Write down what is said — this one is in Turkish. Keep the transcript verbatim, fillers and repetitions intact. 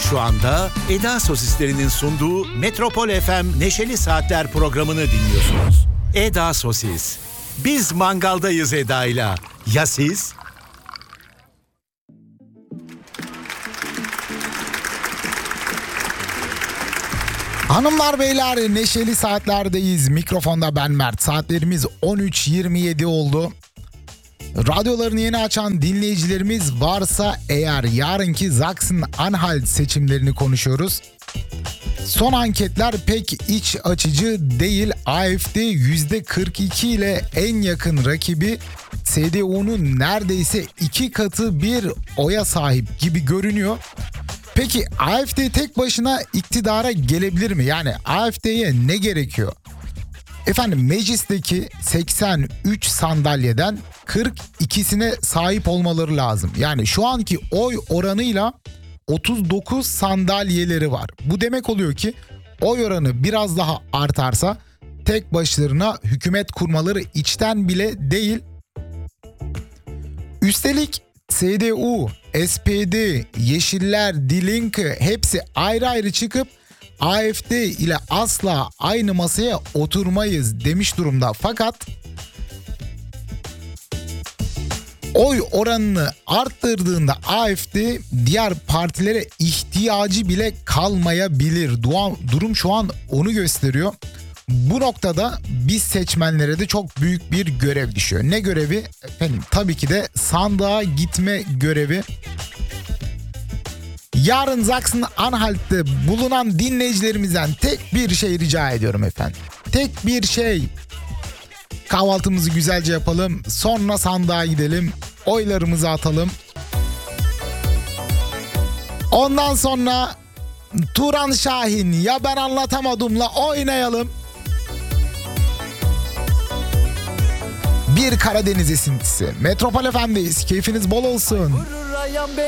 Şu anda Eda Sosislerinin sunduğu Metropol F M Neşeli Saatler programını dinliyorsunuz. Eda Sosis. Biz mangaldayız Eda'yla. Ya siz? Hanımlar beyler, Neşeli Saatler'deyiz. Mikrofonda ben Mert. Saatlerimiz on üç yirmi yedi oldu. Radyolarını yeni açan dinleyicilerimiz varsa eğer, yarınki Sachsen-Anhalt seçimlerini konuşuyoruz. Son anketler pek iç açıcı değil. A F D yüzde kırk iki ile en yakın rakibi C D U'nun neredeyse iki katı bir oya sahip gibi görünüyor. Peki A F D tek başına iktidara gelebilir mi? Yani A F D'ye ne gerekiyor? Efendim, meclisteki seksen üç sandalyeden kırk ikisine sahip olmaları lazım. Yani şu anki oy oranıyla otuz dokuz sandalyeleri var. Bu demek oluyor ki oy oranı biraz daha artarsa tek başlarına hükümet kurmaları içten bile değil. Üstelik C D U, S P D, Yeşiller, Die Linke hepsi ayrı ayrı çıkıp A F D ile asla aynı masaya oturmayız demiş durumda. Fakat oy oranını arttırdığında A F D diğer partilere ihtiyacı bile kalmayabilir. Durum şu an onu gösteriyor. Bu noktada biz seçmenlere de çok büyük bir görev düşüyor. Ne görevi? Efendim, tabii ki de sandığa gitme görevi. Yarın Sachsen-Anhalt'te bulunan dinleyicilerimizden tek bir şey rica ediyorum efendim. Tek bir şey. Kahvaltımızı güzelce yapalım. Sonra sandığa gidelim. Oylarımızı atalım. Ondan sonra Turan Şahin ya ben anlatamadımla oynayalım. Bir Karadeniz esintisi. Metropol F M'deyiz. Keyfiniz bol olsun.